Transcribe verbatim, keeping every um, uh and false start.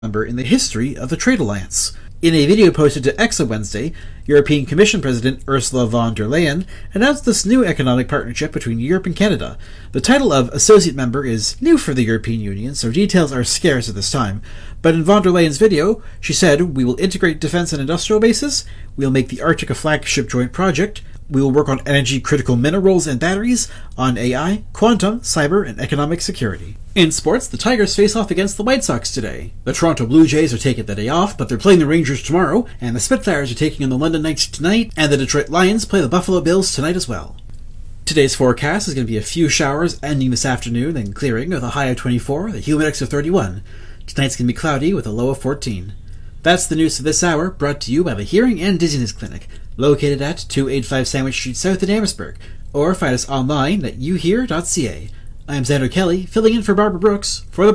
member in the history of the trade alliance. In a video posted to X on Wednesday, European Commission President Ursula von der Leyen announced this new economic partnership between Europe and Canada. The title of Associate Member is new for the European Union, so details are scarce at this time. But in von der Leyen's video, she said, "We will integrate defense and industrial bases, we will make the Arctic a flagship joint project, we will work on energy-critical minerals and batteries, on A I, quantum, cyber, and economic security." In sports, the Tigers face off against the White Sox today. The Toronto Blue Jays are taking the day off, but they're playing the Rangers tomorrow, and the Spitfires are taking on the London Knights tonight, and the Detroit Lions play the Buffalo Bills tonight as well. Today's forecast is going to be a few showers ending this afternoon, then clearing with a high of twenty-four, the humid index of thirty-one. Tonight's going to be cloudy with a low of fourteen. That's the news for this hour, brought to you by the Hearing and Dizziness Clinic, located at two eighty-five Sandwich Street South in Amherstburg, or find us online at u hear dot c a. I'm Xander Kelly, filling in for Barbara Brooks for the